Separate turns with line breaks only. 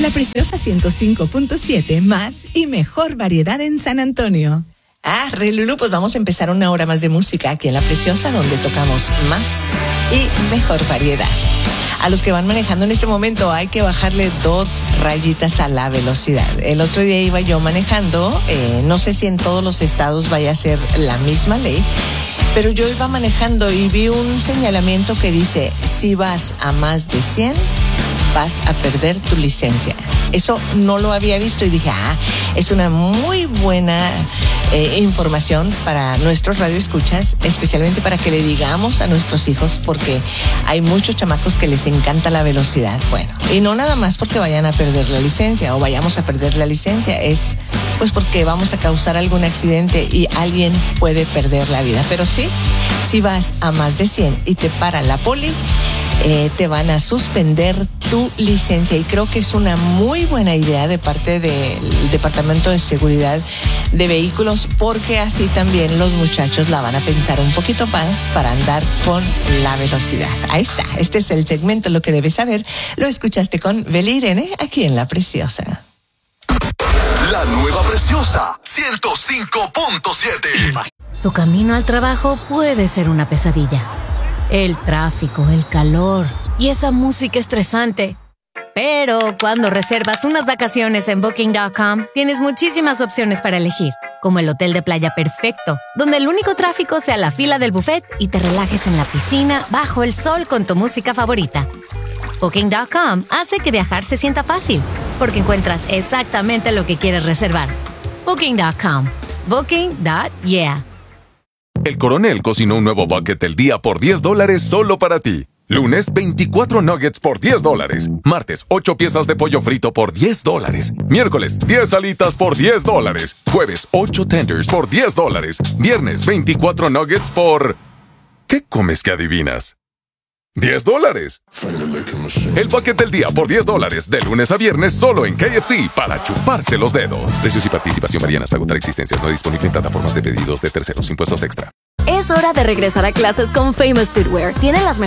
La Preciosa 105.7, más y mejor variedad en San Antonio. Lulu, pues vamos a empezar una hora más de música aquí en La Preciosa, donde tocamos más y mejor variedad. A los que van manejando en este momento hay que bajarle 2 rayitas a la velocidad. El otro día iba yo manejando, no sé si en todos los estados vaya a ser la misma ley, pero yo iba manejando y vi un señalamiento que dice, si vas a más de 100, vas a perder tu licencia. Eso no lo había visto y dije, es una muy buena información para nuestros radioescuchas, especialmente para que le digamos a nuestros hijos, porque hay muchos chamacos que les encanta la velocidad. Bueno, y no nada más porque vayan a perder la licencia o vayamos a perder la licencia, es pues porque vamos a causar algún accidente y alguien puede perder la vida. Pero sí, si vas a más de 100 y te para la poli, te van a suspender tu licencia, y creo que es una muy buena idea de parte del Departamento de Seguridad de Vehículos, porque así también los muchachos la van a pensar un poquito más para andar con la velocidad. Ahí está, este es el segmento Lo que debes saber. Lo escuchaste con Beli Irene aquí en La Preciosa.
La nueva Preciosa 105.7.
Tu camino al trabajo puede ser una pesadilla. El tráfico, el calor y esa música estresante. Pero cuando reservas unas vacaciones en Booking.com, tienes muchísimas opciones para elegir, como el hotel de playa perfecto, donde el único tráfico sea la fila del buffet y te relajes en la piscina bajo el sol con tu música favorita. Booking.com hace que viajar se sienta fácil, porque encuentras exactamente lo que quieres reservar. Booking.com. Booking.yeah.
El Coronel cocinó un nuevo bucket del día por $10 solo para ti. Lunes, 24 nuggets por $10. Martes, 8 piezas de pollo frito por $10. Miércoles, 10 alitas por $10. Jueves, 8 tenders por $10. Viernes, 24 nuggets por... ¿Qué comes que adivinas? $10. El bucket del día por $10, de lunes a viernes solo en KFC, para chuparse los dedos. Precios y participación varían hasta agotar existencias. No disponible en plataformas de pedidos de terceros. Impuestos extra.
Es hora de regresar a clases con Famous Footwear. Tienen las mejores